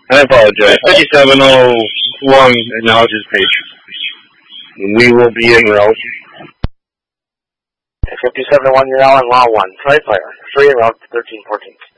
I apologize. 5701 acknowledges page. We will be en route. 5701, you're now on law 1. Try fire. Free en route to 1314.